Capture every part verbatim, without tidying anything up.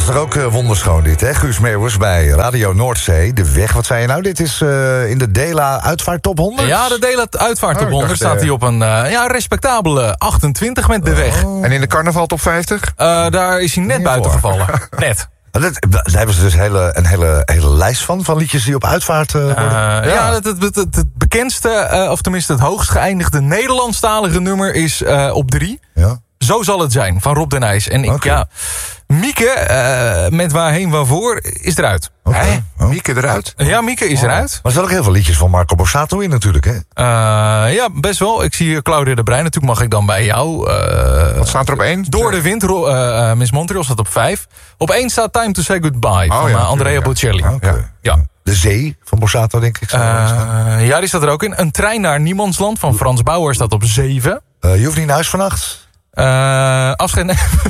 is toch ook uh, wonderschoon dit, hè? Guus Meeuwers bij Radio Noordzee. De weg, wat zei je nou? Dit is uh, in de Dela Uitvaart Top honderd? Ja, de Dela Uitvaart Top oh, honderd staat hij op een uh, ja, respectabele achtentwintig met de oh. weg. En in de carnaval Top vijftig? Uh, daar is hij net buiten gevallen. Net. Dat, daar hebben ze dus hele, een hele, hele lijst van, van liedjes die op uitvaart uh, worden. Uh, ja, ja het, het, het, het bekendste, uh, of tenminste het hoogst geëindigde Nederlandstalige nummer is uh, op drie. Ja. Zo zal het zijn, van Rob den IJs. En ik, okay. ja, Mieke, uh, met Waarheen Waarvoor, is eruit. Okay. Oh. Mieke eruit? Ja, Mieke is oh. eruit. Maar er zijn ook heel veel liedjes van Marco Borsato in natuurlijk, hè? Uh, ja, best wel. Ik zie Claudia de Breij. Natuurlijk mag ik dan bij jou. Uh, Wat staat er op één? Door de wind. Uh, uh, Miss Montreal staat op vijf. Op één staat Time to Say Goodbye. Oh, van ja, uh, Andrea ja. Bocelli. Okay. Ja. ja. De Zee van Borsato, denk ik. Uh, ja, die staat er ook in. Een trein naar Niemandsland van Frans Bauer staat op zeven. Uh, je hoeft niet naar huis vannacht. Uh, afscheid.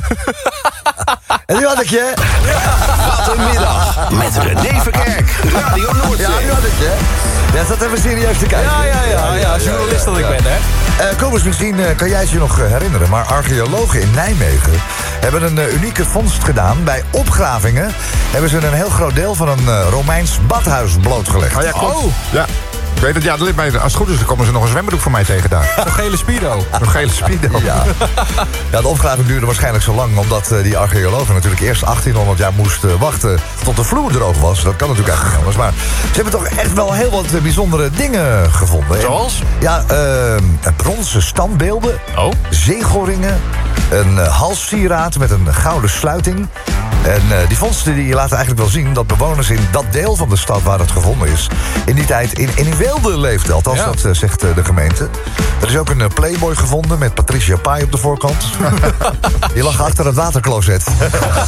En nu had ik je. Wat een middag. Met René Verkerk. Radio Noordzee. Ja, nu had ik je. Ja, zat even serieus te kijken. Ja, ja, ja. ja, ja journalist dat ik ben, hè. Uh, Kobus, misschien uh, kan jij het je nog uh, herinneren, maar archeologen in Nijmegen hebben een uh, unieke vondst gedaan. Bij opgravingen hebben ze een heel groot deel van een uh, Romeins badhuis blootgelegd. Oh ja, klopt. Oh. Ja. Ik weet het, ja, als het goed is, dan komen ze nog een zwembroek voor mij tegen daar. Een gele speedo. Een gele speedo. Ja. Ja, de opgraving duurde waarschijnlijk zo lang, omdat uh, die archeologen natuurlijk eerst achttienhonderd jaar moesten uh, wachten tot de vloer droog was. Dat kan natuurlijk eigenlijk niet anders. Maar ze hebben toch echt wel heel wat uh, bijzondere dingen gevonden. Zoals? Ja, uh, bronzen standbeelden, oh. zegelringen, een uh, halssieraad met een gouden sluiting. En uh, die vondsten die laten eigenlijk wel zien dat bewoners in dat deel van de stad waar het gevonden is in die tijd in, in weelde leefden. Althans, ja. dat uh, zegt uh, de gemeente. Er is ook een uh, Playboy gevonden met Patricia Pai op de voorkant. Die lag achter het watercloset.